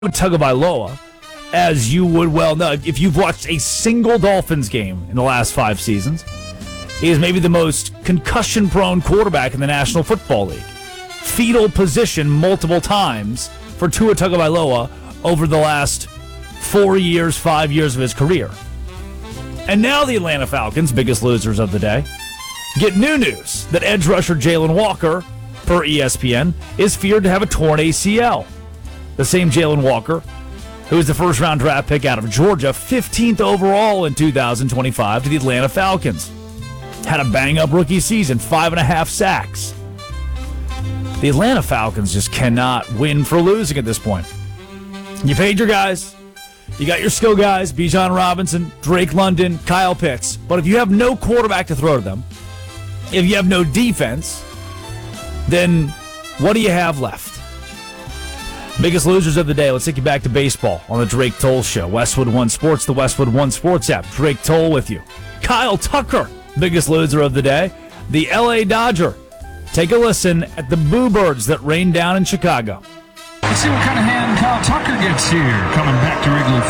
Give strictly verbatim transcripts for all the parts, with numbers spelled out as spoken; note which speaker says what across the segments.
Speaker 1: Tagovailoa, as you would well know, if you've watched a single Dolphins game in the last five seasons, he is maybe the most concussion-prone quarterback in the National Football League. Fetal position multiple times for Tua Tagovailoa over the last four years, five years of his career. And now the Atlanta Falcons, biggest losers of the day, get new news that edge rusher Jalen Walker, per E S P N, is feared to have a torn A C L. The same Jalen Walker, who was the first-round draft pick out of Georgia, fifteenth overall in two thousand twenty-five to the Atlanta Falcons. Had a bang-up rookie season, five and a half sacks. The Atlanta Falcons just cannot win for losing at this point. You paid your guys. You got your skill guys, Bijan Robinson, Drake London, Kyle Pitts. But if you have no quarterback to throw to them, if you have no defense, then what do you have left? Biggest losers of the day. Let's take you back to baseball on the Drake Toll Show. Westwood One Sports, the Westwood One Sports app. Drake Toll with you. Kyle Tucker, biggest loser of the day. The L A Dodger. Take a listen at the Boo Birds that rained down in Chicago.
Speaker 2: Let's see what kind of hand Kyle Tucker gets here coming back to Wrigley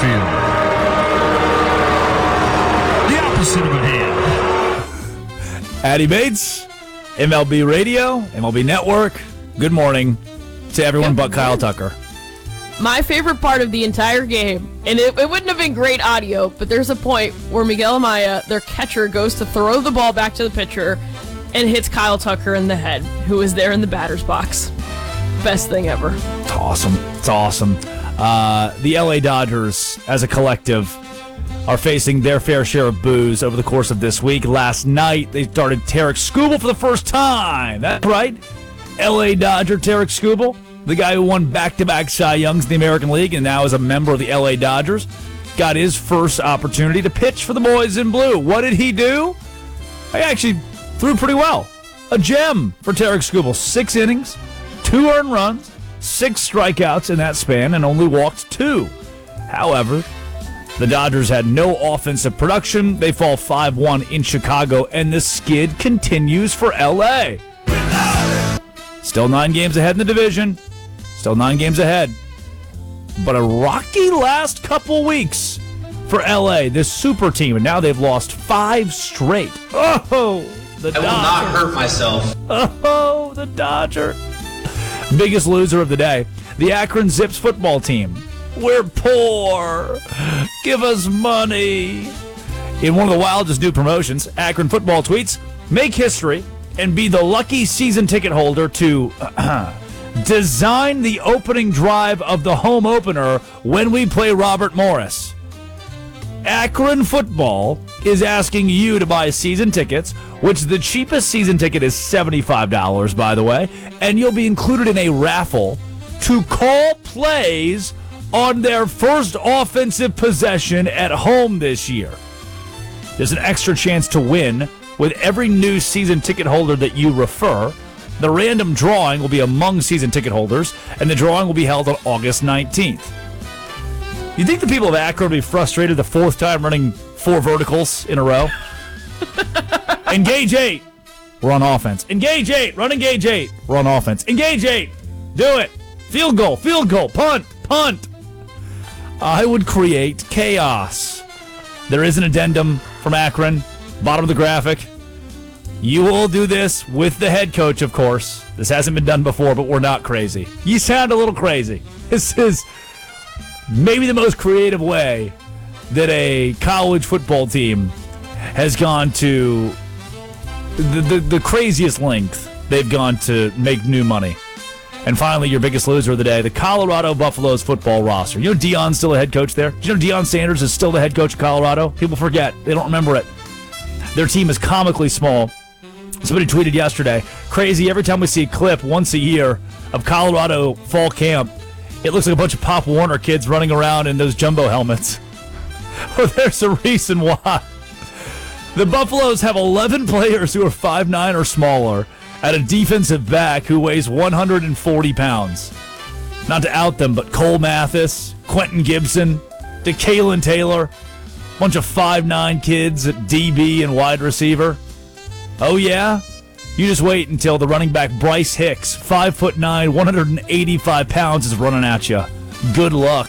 Speaker 2: Field. The opposite of a hand.
Speaker 1: Addy Bates, M L B Radio, M L B Network. Good morning to everyone but Kyle Tucker.
Speaker 3: My favorite part of the entire game, and it, it wouldn't have been great audio, but there's a point where Miguel Amaya, their catcher, goes to throw the ball back to the pitcher and hits Kyle Tucker in the head, who is there in the batter's box. Best thing ever.
Speaker 1: It's awesome. It's awesome. Uh, the L A Dodgers, as a collective, are facing their fair share of boos over the course of this week. Last night, they started Tarek Skubal for the first time. That's right. L A Dodger Tarek Skubal, the guy who won back-to-back Cy Youngs in the American League and now is a member of the L A Dodgers, got his first opportunity to pitch for the boys in blue. What did he do? He actually threw pretty well. A gem for Tarek Skubal. Six innings, two earned runs, six strikeouts in that span, and only walked two. However, the Dodgers had no offensive production. They fall five one in Chicago, and the skid continues for L A. Still nine games ahead in the division. Still nine games ahead. But a rocky last couple weeks for L A, this super team. And now they've lost five straight. Oh, the
Speaker 4: I will
Speaker 1: Dodger.
Speaker 4: not hurt myself.
Speaker 1: Oh, the Dodger. Biggest loser of the day, the Akron Zips football team. We're poor. Give us money. In one of the wildest new promotions, Akron football tweets, make history and be the lucky season ticket holder to uh, design the opening drive of the home opener when we play Robert Morris. Akron football is asking you to buy season tickets, which the cheapest season ticket is seventy-five dollars, by the way, and you'll be included in a raffle to call plays on their first offensive possession at home this year. There's an extra chance to win with every new season ticket holder that you refer. The random drawing will be among season ticket holders, and the drawing will be held on August nineteenth. You think the people of Akron will be frustrated the fourth time running four verticals in a row? Engage eight. We're on offense. Engage eight. Run engage eight. We're on offense. Engage eight. Do it. Field goal. Field goal. Punt. Punt. I would create chaos. There is an addendum from Akron. Bottom of the graphic. You will do this with the head coach, of course. This hasn't been done before, but we're not crazy. You sound a little crazy. This is maybe the most creative way that a college football team has gone to the, the, the craziest length they've gone to make new money. And finally, your biggest loser of the day, the Colorado Buffaloes football roster. You know Deion's still a head coach there? Do you know Deion Sanders is still the head coach of Colorado? People forget. They don't remember it. Their team is comically small. Somebody tweeted yesterday, crazy, every time we see a clip once a year of Colorado fall camp, it looks like a bunch of Pop Warner kids running around in those jumbo helmets. Well, there's a reason why. The Buffaloes have eleven players who are five nine or smaller at a defensive back who weighs one hundred forty pounds. Not to out them, but Cole Mathis, Quentin Gibson, DeKalen Taylor, bunch of five nine kids at D B and wide receiver. Oh, yeah? You just wait until the running back Bryce Hicks, five foot nine, one hundred eighty-five pounds, is running at you. Good luck.